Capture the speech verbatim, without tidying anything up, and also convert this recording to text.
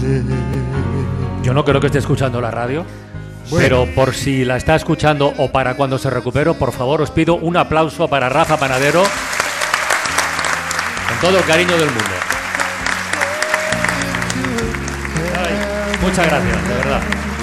Yo no creo que esté escuchando la radio, bueno. Pero por si la está escuchando o para cuando se recupere, por favor, os pido un aplauso para Rafa Panadero con todo el cariño del mundo. Ay, muchas gracias, de verdad.